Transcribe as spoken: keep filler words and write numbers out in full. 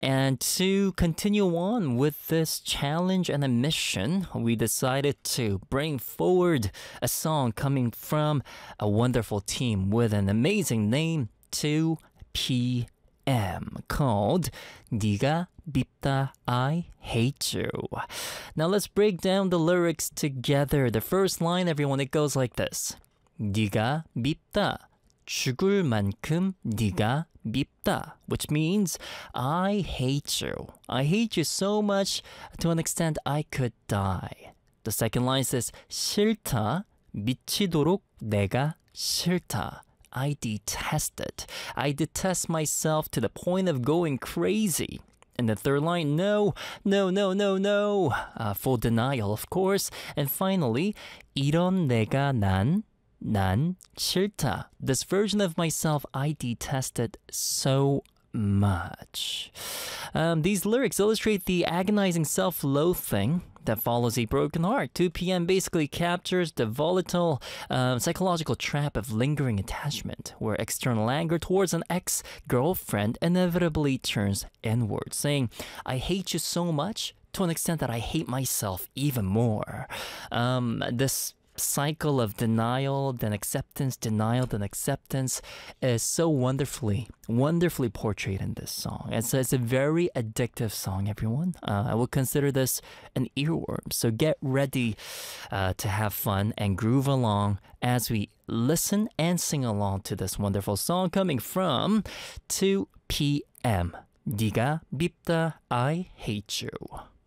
And to continue on with this challenge and a mission, we decided to bring forward a song coming from a wonderful team with an amazing name, two P M, called 네가 밉다, I hate you. Now let's break down the lyrics together. The first line, everyone, it goes like this. 네가 밉다. 죽을 만큼 네가 밉다, which means I hate you. I hate you so much to an extent I could die. The second line says 싫다, 미치도록 내가 싫다. I detest it. I detest myself to the point of going crazy. And the third line, no, no, no, no, no. Uh, full denial, of course. And finally, 이런 내가 난 난 싫다. This version of myself, I detest it so much. Um, these lyrics illustrate the agonizing self-loathing that follows a broken heart. two P M basically captures the volatile um, psychological trap of lingering attachment, where external anger towards an ex-girlfriend inevitably turns inward, saying, I hate you so much to an extent that I hate myself even more. Um, this cycle of denial, then acceptance, denial, then acceptance is so wonderfully, wonderfully portrayed in this song. It's, it's a very addictive song, everyone. Uh, I would consider this an earworm. So get ready uh, to have fun and groove along as we listen and sing along to this wonderful song coming from two P M. 네가 밉다, I hate you.